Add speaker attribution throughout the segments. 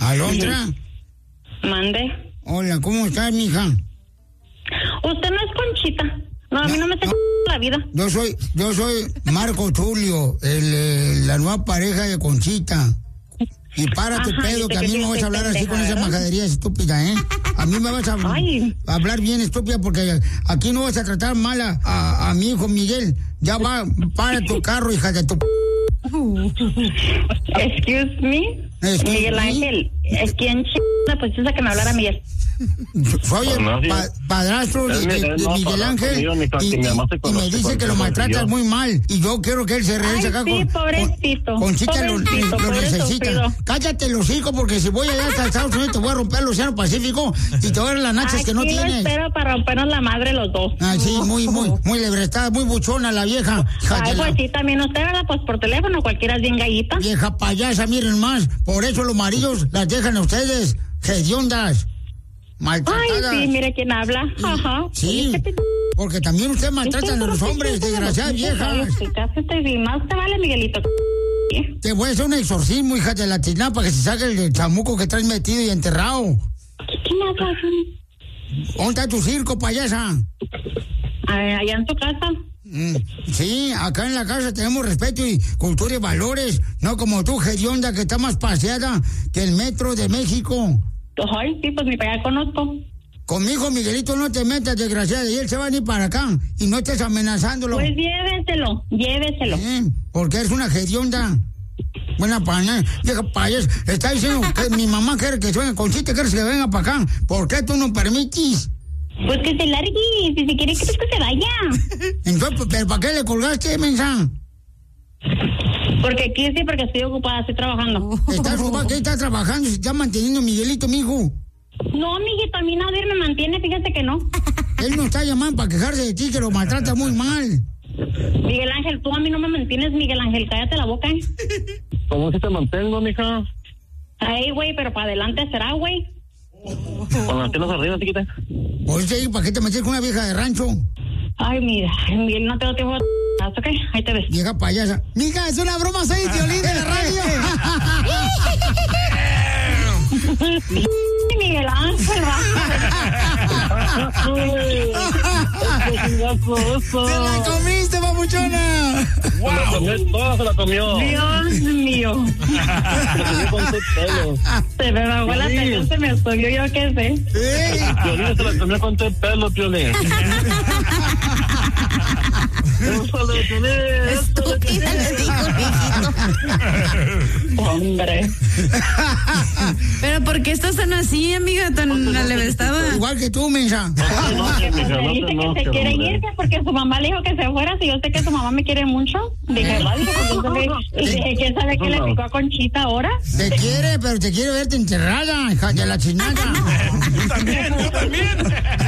Speaker 1: Alondra.
Speaker 2: Mande.
Speaker 1: Hola, ¿cómo estás, mija?
Speaker 2: Usted no es Conchita. No, a mí no me está la vida.
Speaker 1: Yo soy Marco Tulio, la nueva pareja de Conchita. Y para tu pedo, que a mí me vas a hablar así con esa majadería estúpida, ¿eh? A mí me vas a hablar bien estúpida porque aquí no vas a tratar mal a mi hijo Miguel. Ya va, para tu carro, hija de tu...
Speaker 2: Excuse me. Miguel Ángel, ¿quién pues esa que me hablara Miguel?
Speaker 1: Soy el padrastro de Miguel Ángel y me dice que lo maltratas muy mal y yo quiero que él se regrese acá.
Speaker 2: Sí, pobrecito.
Speaker 1: Conchita lo necesita. Cállate los hijos porque si voy allá hasta Estados Unidos te voy a romper el Océano Pacífico y te voy a dar las nachas que no tienes.
Speaker 2: Aquí lo espero para rompernos la madre los dos.
Speaker 1: Ah, sí, muy lebrestada, muy buchona la vieja.
Speaker 2: Ay, pues sí, también usted, ¿verdad? Pues por teléfono cualquiera es bien gallita.
Speaker 1: Vieja payasa, miren más. Por eso los maridos las dejan a ustedes hediondas. Maltratadas.
Speaker 2: Ay, sí, mire quién habla. Ajá.
Speaker 1: Sí, porque también usted maltratan a los hombres, desgraciadas viejas.
Speaker 2: Más te vale, Miguelito.
Speaker 1: Te voy a hacer un exorcismo, hija de la tina, para que se saque el chamuco que traes metido y enterrado.
Speaker 2: ¿Qué me hablas?
Speaker 1: ¿Dónde está tu circo, payasa?
Speaker 2: Allá en tu casa.
Speaker 1: Sí, acá en la casa tenemos respeto y cultura y valores, no como tú, hedionda, que está más paseada que el metro de México.
Speaker 2: Ay, sí, pues ni para allá conozco.
Speaker 1: Conmigo, Miguelito, no te metas, desgraciada, y él se va a ir para acá, y no estés amenazándolo.
Speaker 2: Pues lléveselo.
Speaker 1: Porque es una hedionda. Buena pana, vieja payas, está diciendo que mi mamá quiere que suene Conchita, quiere que venga para acá. ¿Por qué tú no permites?
Speaker 2: Pues que se largue, si se quiere que se vaya.
Speaker 1: Entonces, ¿pero para qué le colgaste, mensa?
Speaker 2: Porque aquí sí, porque estoy ocupada, estoy trabajando.
Speaker 1: ¿Estás ocupada? ¿Qué estás trabajando? ¿Se está manteniendo Miguelito, mijo?
Speaker 2: No, mijito, a mí nadie me mantiene, fíjate que no.
Speaker 1: Él no está llamando para quejarse de ti, que lo maltrata muy mal.
Speaker 2: Miguel Ángel, tú a mí no me mantienes, Miguel Ángel, cállate la boca.
Speaker 3: ¿Cómo si te mantengo, mija?
Speaker 2: Ay, güey, pero para adelante será, güey.
Speaker 3: Con las piernas arriba, chiquita.
Speaker 1: Pues sí, ¿para qué te metes con una vieja de rancho?
Speaker 2: Ay, mira, Miguel, no tengo tiempo de... ¿Ok? Ahí te ves.
Speaker 1: Vieja payasa. Mija, es una broma, soy Violín de la radio.
Speaker 2: Miguel Ángel,
Speaker 1: ¡Se la comiste, papuchona!
Speaker 3: ¡Wow! Se la comió.
Speaker 2: Dios mío. Se me bajó la pelo, se me subió, yo qué sé.
Speaker 3: Piolín se la comió con todo el pelo, Piolín.
Speaker 4: Estúpida, le dijo Luisito.
Speaker 2: Hombre.
Speaker 4: Pero ¿por qué estás tan así, amiga, tan alevestada?
Speaker 1: Igual que tú, mensa.
Speaker 2: Dice que se quiere irse porque su mamá le dijo que se fuera. Si yo sé que su mamá me quiere mucho. Dije, ¿quién sabe qué le picó a Conchita ahora?
Speaker 1: Te quiere, pero te quiere verte enterrada, hija de la chinada.
Speaker 5: Yo también.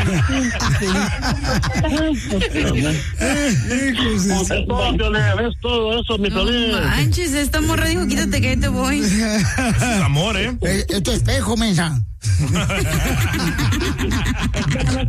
Speaker 3: ¿Ves todo eso, mi Piolín?
Speaker 4: No manches, esta morra dijo, quítate que ahí te voy.
Speaker 5: Es amor,
Speaker 1: Es tu espejo, mensa.